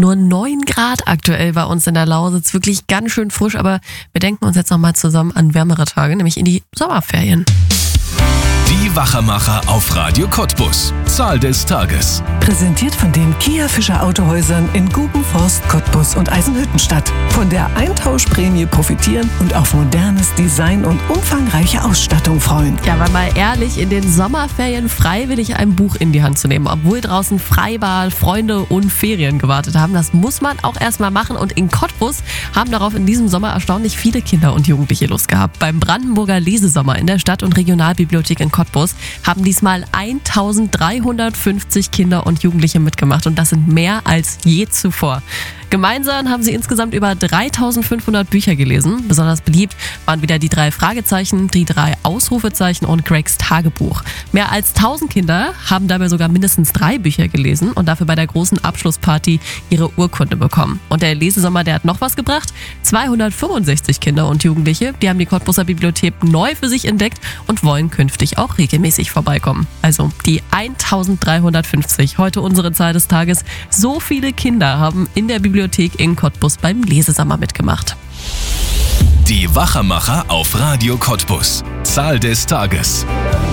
Nur 9 Grad aktuell bei uns in der Lausitz. Wirklich ganz schön frisch, aber wir denken uns jetzt nochmal zusammen an wärmere Tage, nämlich in die Sommerferien. Die Wachermacher auf Radio Cottbus. Zahl des Tages. Präsentiert von den Kia Fischer Autohäusern in Gubenforst, Cottbus und Eisenhüttenstadt. Von der Eintauschprämie profitieren und auf modernes Design und umfangreiche Ausstattung freuen. Ja, aber mal ehrlich, in den Sommerferien freiwillig ein Buch in die Hand zu nehmen, obwohl draußen Freibad, Freunde und Ferien gewartet haben, das muss man auch erstmal machen. Und in Cottbus haben darauf in diesem Sommer erstaunlich viele Kinder und Jugendliche Lust gehabt. Beim Brandenburger Lesesommer in der Stadt- und Regionalbibliothek in Cottbus haben diesmal 1350 Kinder und Jugendliche mitgemacht und das sind mehr als je zuvor. Gemeinsam haben sie insgesamt über 3500 Bücher gelesen. Besonders beliebt waren wieder die 3 Fragezeichen, die 3 Ausrufezeichen und Gregs Tagebuch. Mehr als 1000 Kinder haben dabei sogar mindestens 3 Bücher gelesen und dafür bei der großen Abschlussparty ihre Urkunde bekommen. Und der Lesesommer, der hat noch was gebracht. 265 Kinder und Jugendliche, die haben die Cottbuser Bibliothek neu für sich entdeckt und wollen künftig auch regelmäßig vorbeikommen. Also die 1350, heute unsere Zahl des Tages. So viele Kinder haben in der Bibliothek in Cottbus beim Lesesommer mitgemacht. Die Wachermacher auf Radio Cottbus. Zahl des Tages.